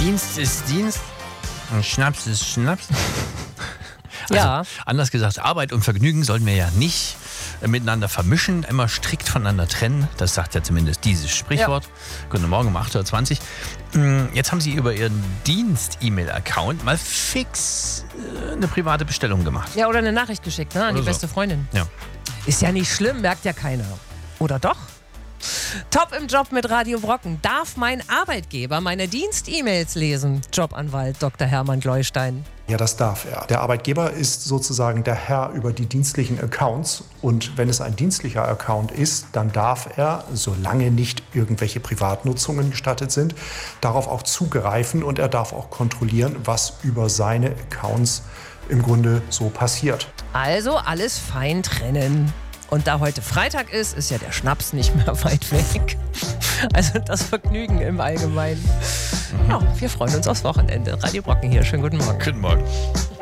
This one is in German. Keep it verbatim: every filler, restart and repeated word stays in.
Dienst ist Dienst und Schnaps ist Schnaps. Also, Ja. anders gesagt, Arbeit und Vergnügen sollten wir ja nicht äh, miteinander vermischen, immer strikt voneinander trennen. Das sagt ja zumindest dieses Sprichwort. Ja. Guten Morgen um acht Uhr zwanzig. Jetzt haben Sie über Ihren Dienst-E-Mail-Account mal fix äh, eine private Bestellung gemacht. Ja, oder eine Nachricht geschickt, ne, an Oder die so. beste Freundin. Ja. Ist ja nicht schlimm, merkt ja keiner. Oder doch? Top im Job mit Radio Brocken. Darf mein Arbeitgeber meine Dienst-E-Mails lesen? Jobanwalt Doktor Hermann Gleustein. Ja, das darf er. Der Arbeitgeber ist sozusagen der Herr über die dienstlichen Accounts. Und wenn es ein dienstlicher Account ist, dann darf er, solange nicht irgendwelche Privatnutzungen gestattet sind, darauf auch zugreifen und er darf auch kontrollieren, was über seine Accounts im Grunde so passiert. Also alles fein trennen. Und da heute Freitag ist, ist ja der Schnaps nicht mehr weit weg. Also das Vergnügen im Allgemeinen. Ja, wir freuen uns aufs Wochenende. Radio Brocken hier. Schönen guten Morgen. Guten Morgen.